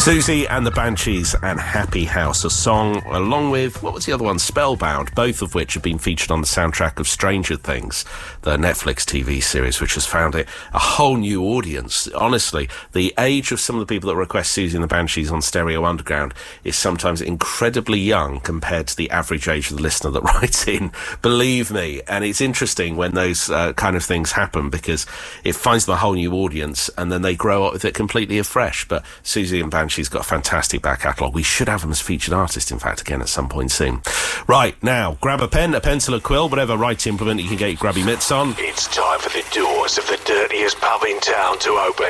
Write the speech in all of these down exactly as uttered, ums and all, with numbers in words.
Susie and the Banshees and Happy House, a song along with, what was the other one, Spellbound, both of which have been featured on the soundtrack of Stranger Things, the Netflix T V series, which has found it a whole new audience. Honestly, the age of some of the people that request Susie and the Banshees on Stereo Underground is sometimes incredibly young compared to the average age of the listener that writes in, believe me. And it's interesting when those uh, kind of things happen, because it finds them a whole new audience and then they grow up with it completely afresh. But Susie and Banshees She's got a fantastic back catalogue. We should have them as featured artist, in fact, again at some point soon. Right, now, grab a pen, a pencil, a quill, whatever writing implement you can get your grubby mitts on. It's time for the doors of the dirtiest pub in town to open.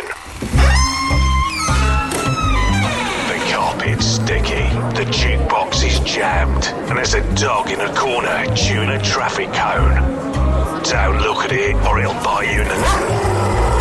The carpet's sticky, the jukebox is jammed, and there's a dog in a corner chewing a traffic cone. Don't look at it or it'll bite you in the...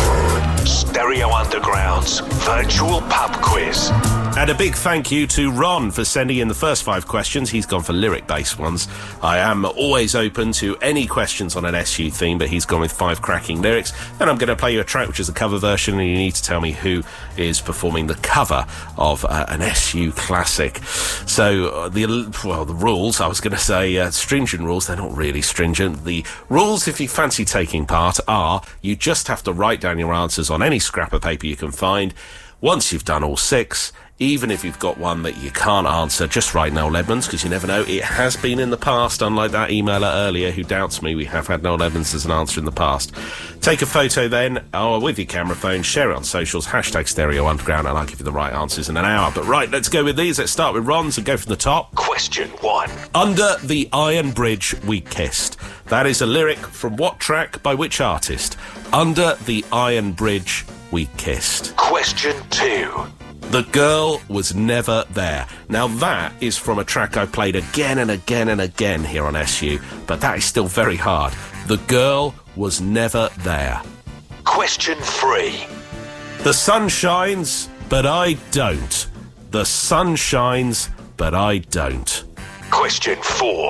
Stereo Underground's virtual pub quiz. And a big thank you to Ron for sending in the first five questions. He's gone for lyric-based ones. I am always open to any questions on an S U theme, but he's gone with five cracking lyrics. And I'm going to play you a track which is a cover version, and you need to tell me who is performing the cover of uh, an S U classic. So, uh, the well, the rules, I was going to say uh, stringent rules. They're not really stringent. The rules, if you fancy taking part, are you just have to write down your answers on any scrap of paper you can find. Once you've done all six, even if you've got one that you can't answer, just write Noel Edmonds, because you never know. It has been in the past, unlike that emailer earlier who doubts me. We have had Noel Edmonds as an answer in the past. Take a photo then, or with your camera phone, share it on socials, hashtag Stereo Underground, and I'll give you the right answers in an hour. But right, let's go with these. Let's start with Ron's and go from the top. Question one. Under the Iron Bridge We Kissed. That is a lyric from what track by which artist? Under the Iron Bridge We Kissed. Question two. The Girl Was Never There. Now that is from a track I played again and again and again here on S U, but that is still very hard. The Girl Was Never There. Question three. The sun shines, but I don't. The sun shines, but I don't. Question four.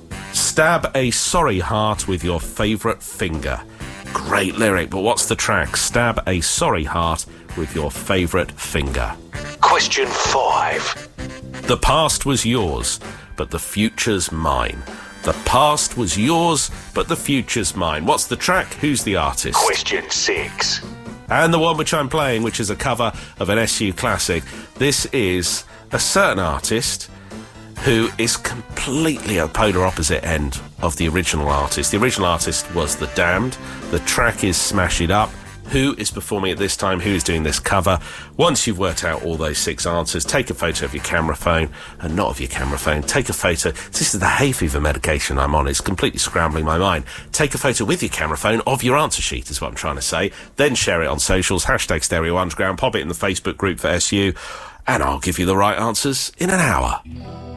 Stab a sorry heart with your favourite finger. Great lyric, but what's the track? Stab a sorry heart with your favourite finger. Question five. The past was yours, but the future's mine. The past was yours, but the future's mine. What's the track? Who's the artist? Question six. And the one which I'm playing, which is a cover of an S U classic. This is a certain artist who is completely a polar opposite end of the original artist. The original artist was The Damned. The track is Smash It Up. Who is performing at this time? Who is doing this cover? Once you've worked out all those six answers, take a photo of your camera phone, and not of your camera phone. Take a photo. This is the hay fever medication I'm on. It's completely scrambling my mind. Take a photo with your camera phone of your answer sheet, is what I'm trying to say. Then share it on socials, hashtag Stereo Underground, pop it in the Facebook group for S U, and I'll give you the right answers in an hour.